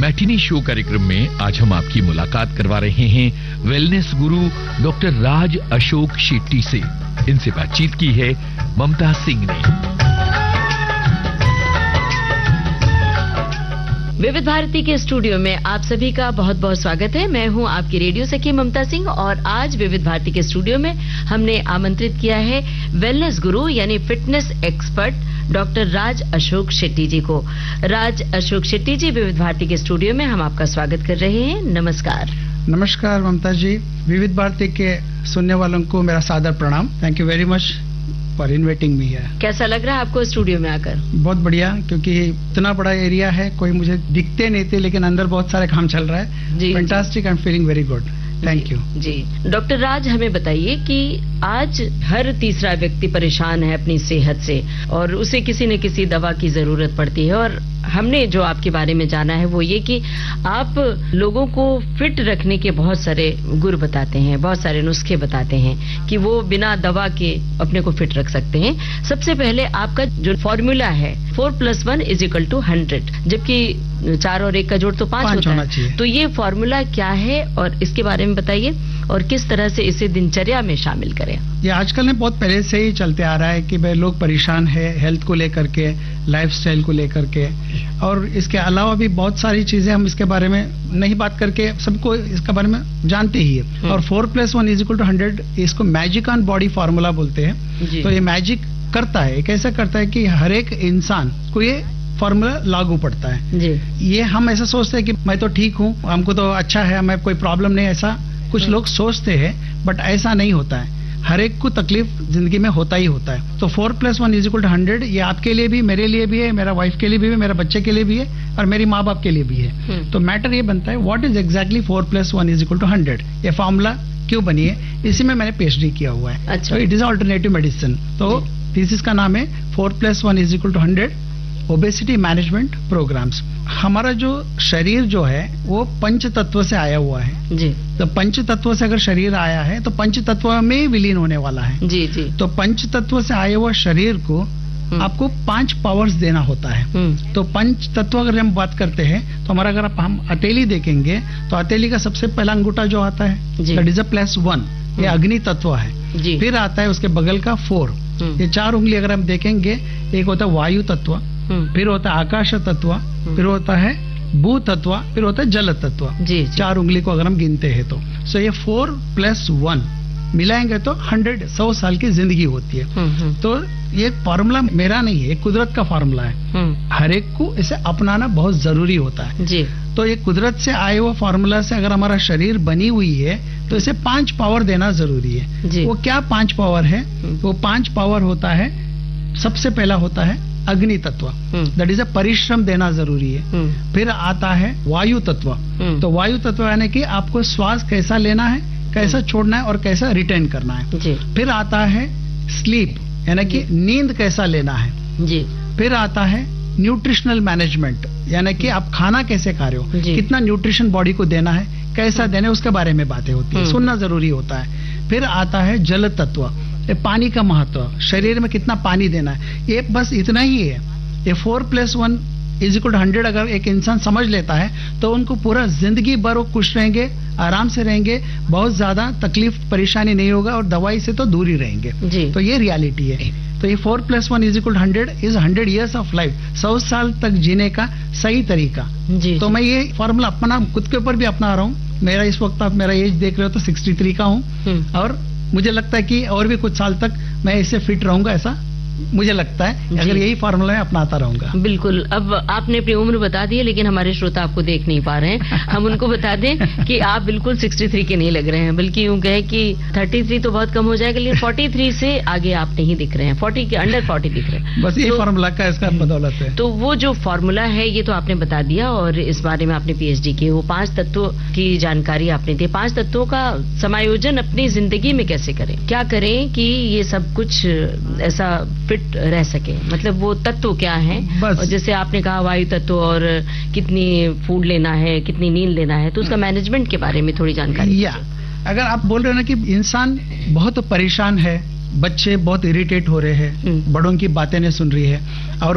Matinee show कार्यक्रम में आज हम आपकी मुलाकात करवा रहे हैं वेलनेस गुरु डॉक्टर राज अशोक शेट्टी से। इनसे बातचीत की है ममता सिंह ने। विविध भारती के स्टूडियो में आप सभी का बहुत बहुत स्वागत है। मैं हूं आपकी रेडियो सखी ममता सिंह और आज विविध भारती के स्टूडियो में हमने आमंत्रित किया है वेलनेस गुरु यानी फिटनेस एक्सपर्ट डॉक्टर राज अशोक शेट्टी जी को। राज अशोक शेट्टी जी, विविध भारती के स्टूडियो में हम आपका स्वागत कर रहे हैं। नमस्कार। नमस्कार ममता जी, विविध भारती के सुनने वालों को मेरा सादर प्रणाम। Thank you very much for inviting me here. कैसा लग रहा है आपको स्टूडियो में आकर? बहुत बढ़िया, क्योंकि इतना बड़ा एरिया है, कोई मुझे दिखते नहीं थे लेकिन अंदर बहुत सारे काम चल रहा है। Fantastic, I am feeling very good. Thank you ji. Doctor राज, हमें बताइए कि आज हर तीसरा व्यक्ति परेशान है अपनी सेहत से और उसे किसी न किसी दवा की जरूरत पड़ती है, और हमने जो आपके बारे में जाना है वो ये कि आप लोगों को फिट रखने के बहुत सारे गुर बताते हैं, बहुत सारे नुस्खे बताते हैं कि वो बिना दवा के अपने को फिट रख सकते हैं। सबसे पहले आपका जो फॉर्मूला है 4+1 = 100, जबकि 4 और 1 का जोड़ तो 5 होता है। तो ये फॉर्मूला क्या है और इसके बारे में बताइए और किस तरह से इसे दिनचर्या में शामिल करें। ये आजकल ने बहुत पहले से ही चलते आ रहा है कि भाई लोग परेशान है हेल्थ को लेकर के, लाइफस्टाइल को लेकर के, और इसके अलावा भी बहुत सारी चीजें हम इसके बारे में नहीं बात करके सबको इसके बारे में जानते ही है। और 4+1 = 100 इसको मैजिक ऑन बॉडी फार्मूला बोलते हैं। तो ये मैजिक करता है, कैसा करता है कि हर एक इंसान को ये फॉर्मूला लागू पड़ता है जी। ये हम ऐसा सोचते हैं कि मैं तो ठीक हूँ, हमको तो अच्छा है, हमें कोई प्रॉब्लम नहीं, ऐसा कुछ लोग सोचते हैं, बट ऐसा नहीं होता है। हर एक को तकलीफ जिंदगी में होता ही होता है। तो 4+1 = 100 ये आपके लिए भी, मेरे लिए भी है, मेरा वाइफ के लिए भी है, मेरे बच्चे के लिए भी है और मेरी माँ बाप के लिए भी है। तो मैटर ये बनता है व्हाट इज एग्जैक्टली 4+1 = 100, ये फॉर्मूला क्यों बनी है, इसी में मैंने PhD किया हुआ है। अच्छा। तो इट इज अल्टरनेटिव मेडिसिन। तो थीसिस का नाम है 4+1 = 100 ओबेसिटी मैनेजमेंट प्रोग्राम्स। हमारा जो शरीर जो है वो पंच तत्व से आया हुआ है जी। तो पंच तत्व से अगर शरीर आया है तो पंच तत्व में विलीन होने वाला है जी जी। तो पंच तत्व से आए हुआ शरीर को आपको 5 पावर्स देना होता है। तो पंच तत्व अगर हम बात करते हैं तो हमारा अगर हम हथेली देखेंगे तो हथेली का सबसे पहला अंगूठा जो आता है दैट इज +1, ये अग्नि तत्व है जी। फिर आता है उसके बगल का 4, ये 4 उंगली अगर हम देखेंगे, एक होता है वायु तत्व, फिर होता है आकाश तत्व, फिर होता है भू तत्व, फिर होता है जल तत्व जी। 4 उंगली को अगर हम गिनते हैं तो सो ये 4+1 मिलाएंगे तो 100 साल की जिंदगी होती है। तो ये फॉर्मूला मेरा नहीं है, कुदरत का फॉर्मूला है। हर एक को इसे अपनाना बहुत जरूरी होता है जी। तो ये कुदरत से आए हुआ फॉर्मूला से अगर हमारा शरीर बनी हुई है तो इसे 5 पावर देना जरूरी है जी। वो क्या 5 पावर है? वो 5 पावर होता है, सबसे पहला होता है अग्नि तत्व, दैट इज अ परिश्रम देना जरूरी है। फिर आता है वायु तत्व, तो वायु तत्व यानी कि आपको श्वास कैसा लेना है, कैसा छोड़ना है और कैसा रिटेन करना है जी। फिर आता है स्लीप, यानी कि नींद कैसा लेना है जी। फिर आता है न्यूट्रिशनल मैनेजमेंट, यानी कि आप खाना कैसे खा रहे हो, कितना न्यूट्रिशन बॉडी को देना है, कैसा देना है, उसके बारे में बातें होती है, सुनना जरूरी होता है। फिर आता है जल तत्व, पानी का महत्व, शरीर में कितना पानी देना है, ये बस इतना ही है। ये 4+1 = 100 अगर एक इंसान समझ लेता है तो उनको पूरा जिंदगी भर वो खुश रहेंगे, आराम से रहेंगे, बहुत ज्यादा तकलीफ परेशानी नहीं होगा और दवाई से तो दूर ही रहेंगे जी। तो ये रियलिटी है। तो ये 4+1 = 100 years ऑफ लाइफ, 100 साल तक जीने का सही तरीका जी। तो मैं ये फॉर्मूला अपना खुद के ऊपर भी अपना रहा हूँ। मेरा इस वक्त आप मेरा एज देख रहे हो तो 63 का हूँ और मुझे लगता है कि और भी कुछ साल तक मैं इससे फिट रहूंगा, ऐसा मुझे लगता है अगर यही फॉर्मूला मैं अपनाता रहूंगा। बिल्कुल। अब आपने अपनी उम्र बता दी है लेकिन हमारे श्रोता आपको देख नहीं पा रहे हैं। हम उनको बता दें कि आप बिल्कुल 63 के नहीं लग रहे हैं, बल्कि यूं कहें कि 33 तो बहुत कम हो जाएगा, लेकिन 43 से आगे आप नहीं दिख रहे हैं, 40 के अंडर 40 दिख रहे हैं। बस ये फॉर्मूला का इसका बदौलत है। तो वो जो फॉर्मूला है ये तो आपने बता दिया और इस बारे में आपने PhD की, वो 5 तत्वों की जानकारी आपने दी। 5 तत्वों का समायोजन अपनी जिंदगी में कैसे करें, क्या करें कि ये सब कुछ ऐसा फिट रह सके, मतलब वो तत्व क्या है? और जैसे आपने कहा वायु तत्व और कितनी फूड लेना है, कितनी नींद लेना है, तो उसका मैनेजमेंट के बारे में थोड़ी जानकारी। अगर आप बोल रहे हो ना कि इंसान बहुत परेशान है, बच्चे बहुत इरिटेट हो रहे हैं, बड़ों की बातें नहीं सुन रही है और